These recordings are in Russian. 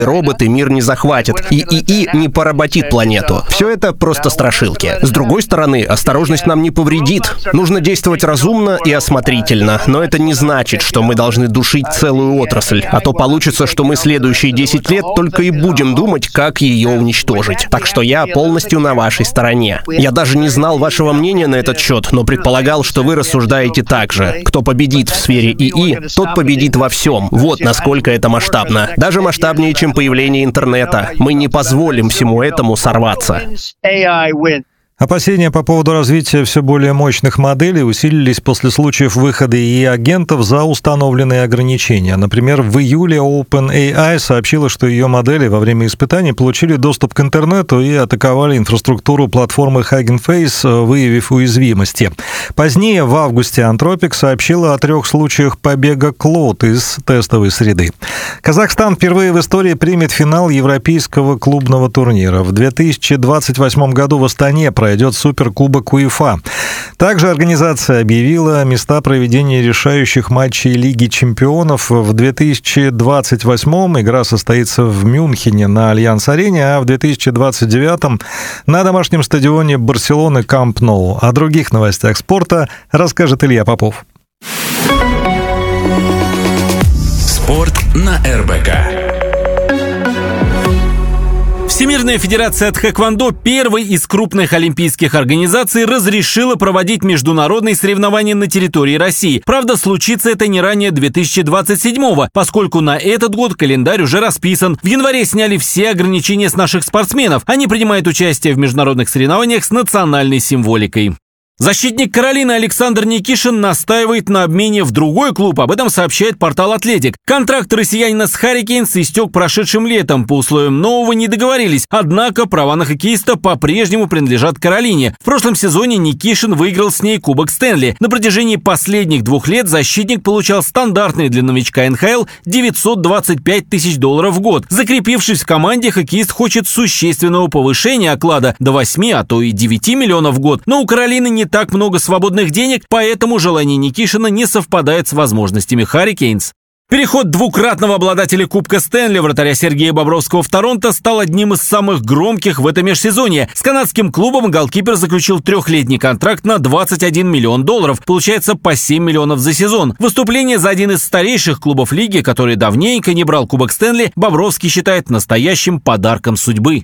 роботы мир не захватят, и ИИ не поработит планету. Все это просто страшилки. С другой стороны, осторожность нам не повредит. Нужно действовать разумно и осмотрительно, но это не значит, что мы должны душить целую отрасль, а то получится, что мы следующие 10 лет только и будем думать, как ее уничтожить. Так что я полностью на вашей стороне. Я даже не знал вашего мнения на этот счет, но предполагал, что вы рассуждаете так же. Кто победит в сфере ИИ, тот победит во всем. Вот насколько это масштабно. Даже масштабнее, чем появление интернета. Мы не позволим всему этому сорваться. Опасения по поводу развития все более мощных моделей усилились после случаев выхода ИИ-агентов за установленные ограничения. Например, в июле OpenAI сообщила, что ее модели во время испытаний получили доступ к интернету и атаковали инфраструктуру платформы Hugging Face, выявив уязвимости. Позднее, в августе, Anthropic сообщила о 3 случаях побега Claude из тестовой среды. Казахстан впервые в истории примет финал европейского клубного турнира. В 2028 году в Астане пройдет Суперкубок УЕФА. Также организация объявила места проведения решающих матчей Лиги чемпионов. В 2028 игра состоится в Мюнхене на Альянс-арене, а в 2029 на домашнем стадионе Барселоны Камп Ноу. О других новостях спорта расскажет Илья Попов. Спорт на РБК. Всемирная федерация тхэквондо, первой из крупных олимпийских организаций, разрешила проводить международные соревнования на территории России. Правда, случится это не ранее 2027-го, поскольку на этот год календарь уже расписан. В январе сняли все ограничения с наших спортсменов. Они принимают участие в международных соревнованиях с национальной символикой. Защитник Каролины Александр Никишин настаивает на обмене в другой клуб. Об этом сообщает портал «Атлетик». Контракт россиянина с Харрикейнс истек прошедшим летом. По условиям нового не договорились. Однако права на хоккеиста по-прежнему принадлежат Каролине. В прошлом сезоне Никишин выиграл с ней Кубок Стэнли. На протяжении последних 2 лет защитник получал стандартный для новичка НХЛ $925 тысяч в год. Закрепившись в команде, хоккеист хочет существенного повышения оклада до 8, а то и 9 миллионов в год. Но у Каролины не так много свободных денег, поэтому желание Никишина не совпадает с возможностями Харрикейнс. Переход двукратного обладателя Кубка Стэнли, вратаря Сергея Бобровского, в Торонто стал одним из самых громких в этом межсезонье. С канадским клубом голкипер заключил 3-летний контракт на $21 миллион. Получается по 7 миллионов за сезон. Выступление за один из старейших клубов лиги, который давненько не брал Кубок Стэнли, Бобровский считает настоящим подарком судьбы.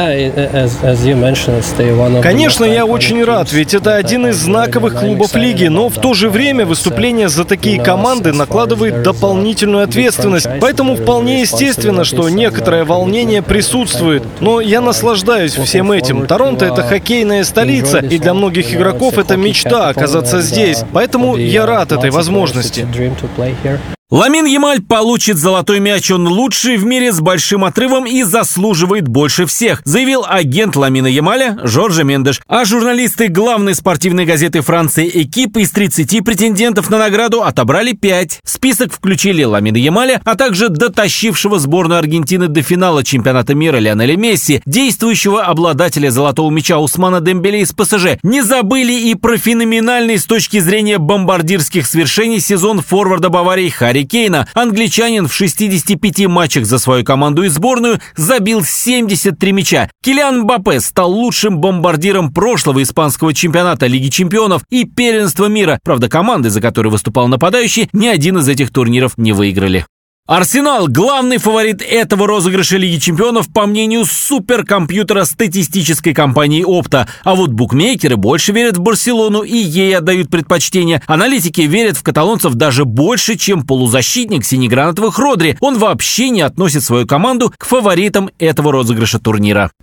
Конечно, я очень рад, ведь это один из знаковых клубов лиги, но в то же время выступление за такие команды накладывает дополнительную ответственность, поэтому вполне естественно, что некоторое волнение присутствует. Но я наслаждаюсь всем этим. Торонто — это хоккейная столица, и для многих игроков это мечта оказаться здесь, поэтому я рад этой возможности. Ламин Ямаль получит золотой мяч. Он лучший в мире с большим отрывом и заслуживает больше всех, заявил агент Ламина Ямаля Жорже Мендеш. А журналисты главной спортивной газеты Франции «Экип» из 30 претендентов на награду отобрали 5. В список включили Ламина Ямаля, а также дотащившего сборную Аргентины до финала чемпионата мира Лионеля Месси, действующего обладателя золотого мяча Усмана Дембеле из ПСЖ. Не забыли и про феноменальный с точки зрения бомбардирских свершений сезон форварда Баварии Харри Кейна. Англичанин в 65 матчах за свою команду и сборную забил 73 мяча. Килиан Мбаппе стал лучшим бомбардиром прошлого испанского чемпионата Лиги чемпионов и первенства мира. Правда, команды, за которые выступал нападающий, ни один из этих турниров не выиграли. Арсенал – главный фаворит этого розыгрыша Лиги чемпионов по мнению суперкомпьютера статистической компании Opta. А вот букмекеры больше верят в Барселону и ей отдают предпочтение. Аналитики верят в каталонцев даже больше, чем полузащитник синегранатовых Родри. Он вообще не относит свою команду к фаворитам этого розыгрыша турнира.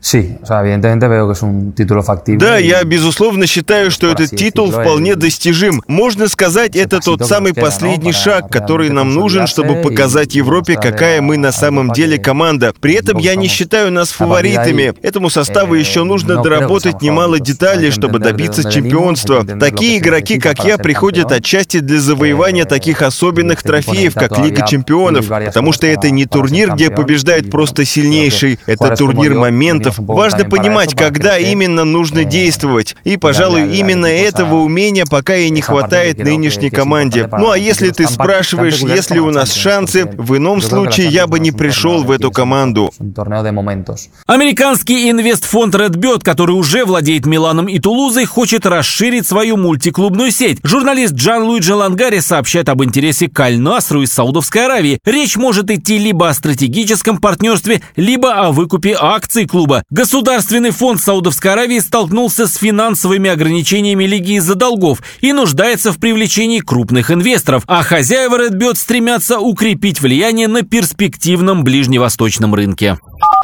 Да, я безусловно считаю, что этот титул вполне достижим. Можно сказать, это тот самый последний шаг, который нам нужен, чтобы показать Европе, какая мы на самом деле команда. При этом я не считаю нас фаворитами. Этому составу еще нужно доработать немало деталей, чтобы добиться чемпионства. Такие игроки, как я, приходят отчасти для завоевания таких особенных трофеев, как Лига чемпионов, потому что это не турнир, где побеждает просто сильнейший. Это турнир моментов. Важно понимать, когда именно нужно действовать. И, пожалуй, именно этого умения пока и не хватает нынешней команде. Ну а если ты спрашиваешь, есть ли у нас шансы, В ином случае я бы не пришел в эту команду. Американский инвестфонд RedBird, который уже владеет Миланом и Тулузой, хочет расширить свою мультиклубную сеть. Журналист Джан-Луиджи Лангари сообщает об интересе к Аль-Насру из Саудовской Аравии. Речь может идти либо о стратегическом партнерстве, либо о выкупе акций клуба. Государственный фонд Саудовской Аравии столкнулся с финансовыми ограничениями лиги из-за долгов и нуждается в привлечении крупных инвесторов, а хозяева RedBird стремятся укрепить влияние на перспективном ближневосточном рынке.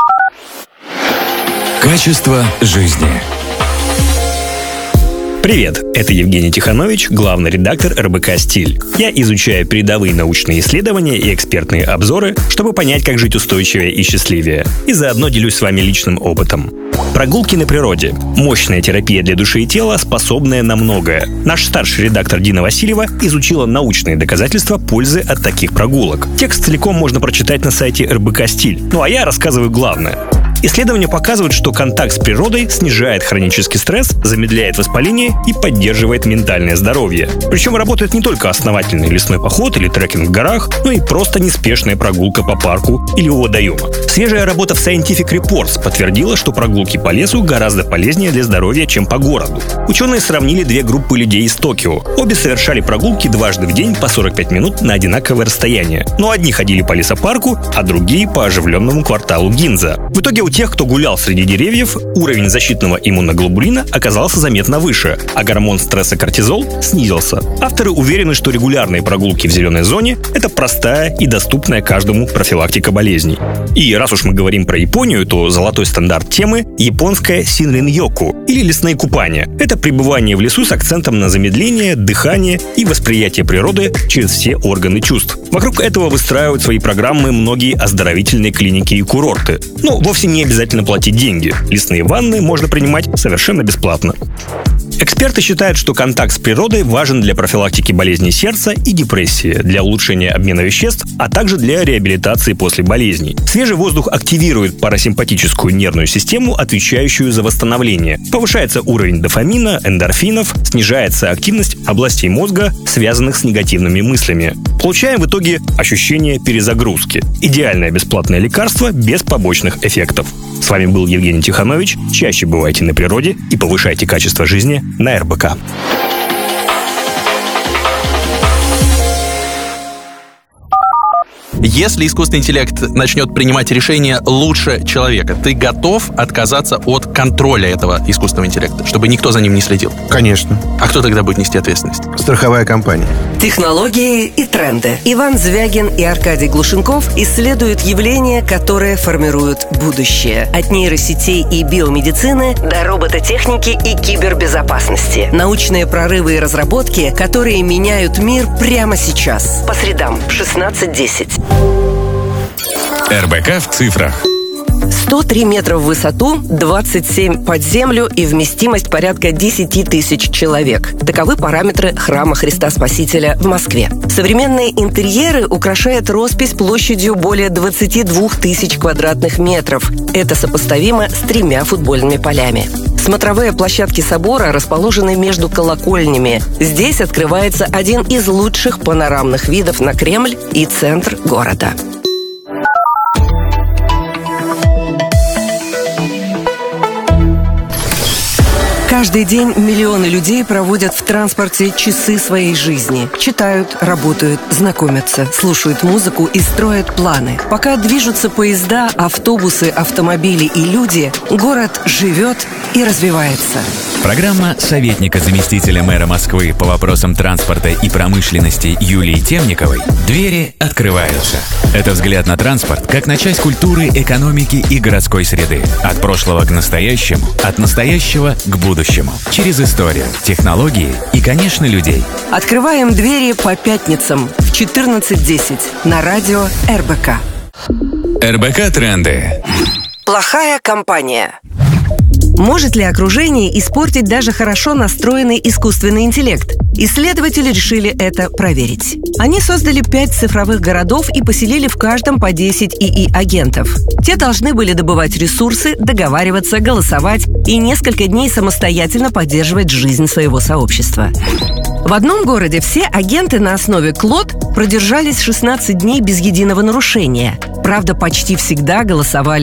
Качество жизни. Привет, это Евгений Тиханович, главный редактор РБК «Стиль». Я изучаю передовые научные исследования и экспертные обзоры, чтобы понять, как жить устойчивее и счастливее. И заодно делюсь с вами личным опытом. Прогулки на природе. Мощная терапия для души и тела, способная на многое. Наш старший редактор Дина Васильева изучила научные доказательства пользы от таких прогулок. Текст целиком можно прочитать на сайте РБК «Стиль». Ну а я рассказываю главное. Исследования показывают, что контакт с природой снижает хронический стресс, замедляет воспаление и поддерживает ментальное здоровье. Причем работает не только основательный лесной поход или трекинг в горах, но и просто неспешная прогулка по парку или у водоема. Свежая работа в Scientific Reports подтвердила, что прогулки по лесу гораздо полезнее для здоровья, чем по городу. Ученые сравнили две группы людей из Токио. Обе совершали прогулки дважды в день по 45 минут на одинаковое расстояние. Но одни ходили по лесопарку, а другие по оживленному кварталу Гинза. В итоге у тех, кто гулял среди деревьев, уровень защитного иммуноглобулина оказался заметно выше, а гормон стресса кортизол снизился. Авторы уверены, что регулярные прогулки в зеленой зоне – это простая и доступная каждому профилактика болезней. И раз уж мы говорим про Японию, то золотой стандарт темы – японское синрин-йоку или лесные купания. Это пребывание в лесу с акцентом на замедление, дыхание и восприятие природы через все органы чувств. Вокруг этого выстраивают свои программы многие оздоровительные клиники и курорты. Но вовсе не обязательно платить деньги. Лесные ванны можно принимать совершенно бесплатно. Эксперты считают, что контакт с природой важен для профилактики болезней сердца и депрессии, для улучшения обмена веществ, а также для реабилитации после болезней. Свежий воздух активирует парасимпатическую нервную систему, отвечающую за восстановление. Повышается уровень дофамина, эндорфинов, снижается активность областей мозга, связанных с негативными мыслями. Получаем в итоге ощущение перезагрузки. Идеальное бесплатное лекарство без побочных эффектов. С вами был Евгений Тиханович. Чаще бывайте на природе и повышайте качество жизни на РБК. Если искусственный интеллект начнет принимать решения лучше человека, ты готов отказаться от контроля этого искусственного интеллекта, чтобы никто за ним не следил? Конечно. А кто тогда будет нести ответственность? Страховая компания. Технологии и тренды. Иван Звягин и Аркадий Глушенков исследуют явления, которые формируют будущее. От нейросетей и биомедицины до робототехники и кибербезопасности. Научные прорывы и разработки, которые меняют мир прямо сейчас. По средам в 16:10. РБК в цифрах. 103 метра в высоту, 27 под землю и вместимость порядка 10 тысяч человек. Таковы параметры храма Христа Спасителя в Москве. Современные интерьеры украшает роспись площадью более 22 тысяч квадратных метров. Это сопоставимо с 3 футбольными полями. Смотровые площадки собора расположены между колокольнями. Здесь открывается один из лучших панорамных видов на Кремль и центр города. Каждый день миллионы людей проводят в транспорте часы своей жизни. Читают, работают, знакомятся, слушают музыку и строят планы. Пока движутся поезда, автобусы, автомобили и люди, город живет и развивается. Программа советника заместителя мэра Москвы по вопросам транспорта и промышленности Юлии Темниковой «Двери открываются». Это взгляд на транспорт как на часть культуры, экономики и городской среды. От прошлого к настоящему, от настоящего к будущему. Через историю, технологии и, конечно, людей. Открываем двери по пятницам в 14:10 на радио РБК. РБК Тренды. Плохая компания. Может ли окружение испортить даже хорошо настроенный искусственный интеллект? Исследователи решили это проверить. Они создали 5 цифровых городов и поселили в каждом по 10 ИИ-агентов. Те должны были добывать ресурсы, договариваться, голосовать и несколько дней самостоятельно поддерживать жизнь своего сообщества. В одном городе все агенты на основе Claude продержались 16 дней без единого нарушения. Правда, почти всегда голосовали